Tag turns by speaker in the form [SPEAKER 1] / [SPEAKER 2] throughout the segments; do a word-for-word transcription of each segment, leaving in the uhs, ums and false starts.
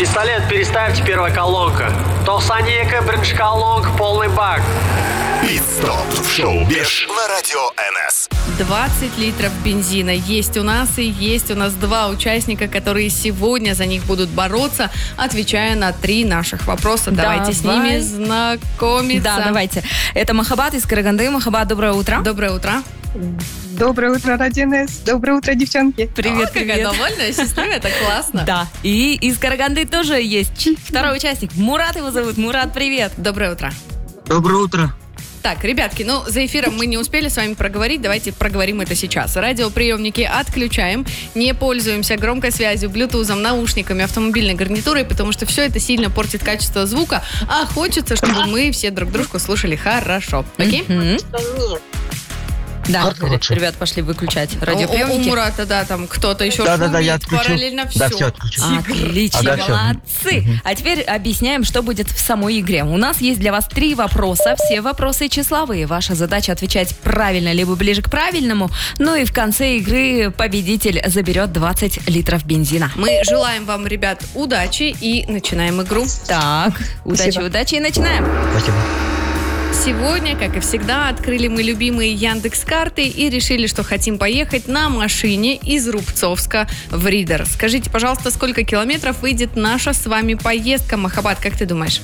[SPEAKER 1] Пистолет переставьте, первая колонка. тоқсан екі, бірінші колонка, полный бак.
[SPEAKER 2] Пит-стоп в шоу «Беш» на радио эн эс.
[SPEAKER 3] двадцать литров бензина есть у нас, и есть у нас два участника, которые сегодня за них будут бороться, отвечая на три наших вопроса. Давайте
[SPEAKER 4] Давай.
[SPEAKER 3] с ними знакомиться.
[SPEAKER 4] Да, давайте. Это Махабат из Караганды. Махабат, доброе утро.
[SPEAKER 3] Доброе утро.
[SPEAKER 5] Доброе утро, радио эн эс. Доброе утро, девчонки.
[SPEAKER 4] Привет,
[SPEAKER 3] О, какая
[SPEAKER 4] привет.
[SPEAKER 3] довольная, счастливая, это классно.
[SPEAKER 4] Да, и из Караганды тоже есть второй участник. Мурат его зовут. Мурат, привет.
[SPEAKER 3] Доброе утро.
[SPEAKER 6] Доброе утро.
[SPEAKER 3] Так, ребятки, ну, за эфиром мы не успели с вами проговорить, давайте проговорим это сейчас. Радиоприемники отключаем, не пользуемся громкой связью, блютузом, наушниками, автомобильной гарнитурой, потому что все это сильно портит качество звука, а хочется, чтобы мы все друг дружку слушали хорошо. Окей?
[SPEAKER 4] Мгм. Да,
[SPEAKER 6] Как лучше?
[SPEAKER 4] ребят, пошли выключать
[SPEAKER 3] У, у
[SPEAKER 4] радиоприемники.
[SPEAKER 3] Мурата, да, там кто-то еще
[SPEAKER 6] Да, да, да, я
[SPEAKER 3] шумит,
[SPEAKER 6] отключу.
[SPEAKER 3] параллельно все.
[SPEAKER 6] Да, все отключу.
[SPEAKER 4] Отлично,
[SPEAKER 6] Ага, всё.
[SPEAKER 4] молодцы. А теперь объясняем, что будет в самой игре. У нас есть для вас три вопроса. Все вопросы числовые. Ваша задача отвечать правильно, либо ближе к правильному. Ну и в конце игры победитель заберет двадцать литров бензина.
[SPEAKER 3] Мы желаем вам, ребят, удачи и начинаем игру.
[SPEAKER 4] Так, удачи,
[SPEAKER 5] Спасибо.
[SPEAKER 4] удачи и начинаем.
[SPEAKER 6] Спасибо.
[SPEAKER 3] Сегодня, как и всегда, открыли мы любимые Яндекс.Карты и решили, что хотим поехать на машине из Рубцовска в Риддер. Скажите, пожалуйста, сколько километров выйдет наша с вами поездка? Махабат, как ты думаешь?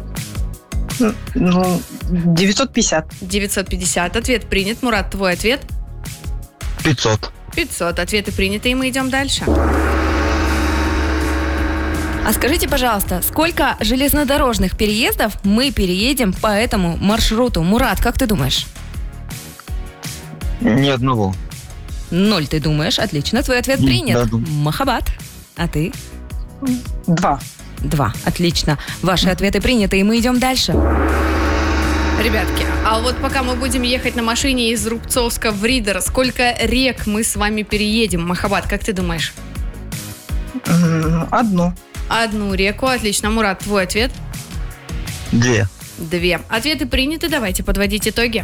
[SPEAKER 5] Ну, девятьсот пятьдесят.
[SPEAKER 3] девятьсот пятьдесят. Ответ принят. Мурат, твой ответ?
[SPEAKER 6] пятьсот.
[SPEAKER 3] пятьсот. Ответы приняты, и мы идем дальше.
[SPEAKER 4] А скажите, пожалуйста, сколько железнодорожных переездов мы переедем по этому маршруту? Мурат, как ты думаешь?
[SPEAKER 6] Ни одного.
[SPEAKER 4] Ноль, ты думаешь? Отлично, твой ответ
[SPEAKER 6] М,
[SPEAKER 4] принят.
[SPEAKER 6] да, думаю.
[SPEAKER 4] Махабат, а ты?
[SPEAKER 5] Два.
[SPEAKER 4] Два. Отлично. Ваши ответы приняты, и мы идем дальше.
[SPEAKER 3] Ребятки, а вот пока мы будем ехать на машине из Рубцовска в Риддер, сколько рек мы с вами переедем? Махабат, как ты думаешь?
[SPEAKER 5] М, Одну.
[SPEAKER 3] Одну реку. Отлично. Мурат, твой ответ?
[SPEAKER 6] Две.
[SPEAKER 3] Две. Ответы приняты. Давайте подводить итоги.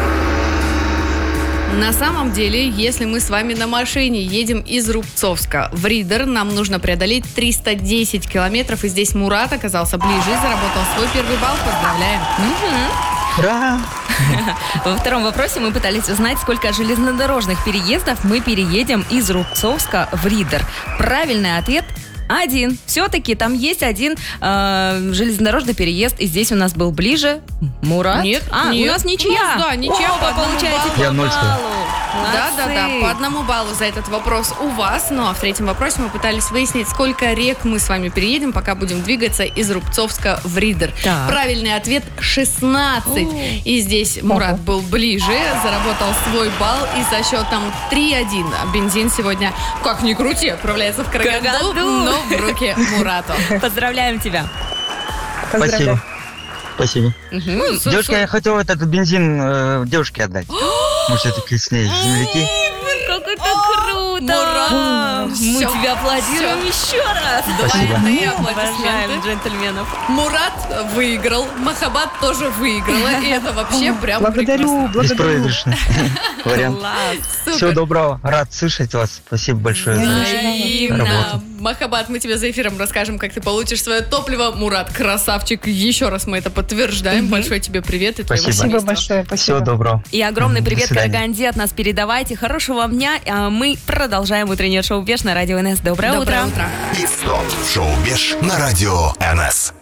[SPEAKER 3] На самом деле, если мы с вами на машине едем из Рубцовска в Риддер, нам нужно преодолеть триста десять километров, и здесь Мурат оказался ближе и заработал свой первый балл. Поздравляем.
[SPEAKER 6] Ура!
[SPEAKER 4] Во втором вопросе мы пытались узнать, сколько железнодорожных переездов мы переедем из Рубцовска в Риддер. Правильный ответ – один. Все-таки там есть один э, железнодорожный переезд, и здесь у нас был ближе Мурат.
[SPEAKER 3] Нет,
[SPEAKER 4] а,
[SPEAKER 3] нет.
[SPEAKER 4] у нас ничья.
[SPEAKER 3] У нас, да, ничья
[SPEAKER 4] О,
[SPEAKER 3] по одному
[SPEAKER 4] получаете
[SPEAKER 3] баллу.
[SPEAKER 4] по
[SPEAKER 6] Я ноль ставлю.
[SPEAKER 4] баллу.
[SPEAKER 3] Да, да, да,
[SPEAKER 4] Молодцы.
[SPEAKER 3] по одному баллу за этот вопрос у вас. Ну а в третьем вопросе мы пытались выяснить, сколько рек мы с вами переедем, пока будем двигаться из Рубцовска в Риддер.
[SPEAKER 4] Так.
[SPEAKER 3] Правильный ответ шестнадцать. И здесь Мурат был ближе, заработал свой балл, и со счетом три один бензин сегодня, как ни крути, отправляется в Караганду,
[SPEAKER 4] Караганду.
[SPEAKER 3] но в руки Мурату.
[SPEAKER 4] Поздравляем тебя.
[SPEAKER 5] Поздравляю.
[SPEAKER 6] Спасибо.
[SPEAKER 4] Мгм.
[SPEAKER 3] Ну, с-
[SPEAKER 6] Девушка, я хотел этот бензин э, девушке отдать. Мы все-таки с ней земляки.
[SPEAKER 4] Как это круто!
[SPEAKER 3] Мурат,
[SPEAKER 4] Мы
[SPEAKER 3] всё,
[SPEAKER 4] тебя аплодируем еще раз.
[SPEAKER 6] Спасибо.
[SPEAKER 3] Двойные
[SPEAKER 4] Обожаем
[SPEAKER 3] аплодисменты.
[SPEAKER 4] джентльменов.
[SPEAKER 3] Мурат выиграл, Махабат тоже выиграла, и это вообще прям
[SPEAKER 5] Благодарю,
[SPEAKER 3] прекрасно.
[SPEAKER 5] благодарю.
[SPEAKER 6] Беспроигрышный вариант.
[SPEAKER 4] Класс.
[SPEAKER 3] Супер.
[SPEAKER 6] Всего доброго. Рад слышать вас. Спасибо большое за
[SPEAKER 3] Взаимно.
[SPEAKER 6] работу.
[SPEAKER 3] Махабат, мы тебе за эфиром расскажем, как ты получишь свое топливо. Мурат, красавчик. Еще раз мы это подтверждаем. Большой тебе привет и твоего
[SPEAKER 6] Спасибо.
[SPEAKER 5] Спасибо
[SPEAKER 3] семейства.
[SPEAKER 5] большое,
[SPEAKER 6] Всего
[SPEAKER 5] спасибо.
[SPEAKER 6] доброго.
[SPEAKER 4] И огромный
[SPEAKER 6] До
[SPEAKER 4] привет
[SPEAKER 6] свидания.
[SPEAKER 4] Караганде от нас передавайте. Хорошего вам дня. А мы продолжаем утреннее шоу «Беш» на радио эн эс. Доброе,
[SPEAKER 3] Доброе
[SPEAKER 4] утро.
[SPEAKER 3] утро.
[SPEAKER 2] Пит-стоп в шоу «Беш» на радио эн эс.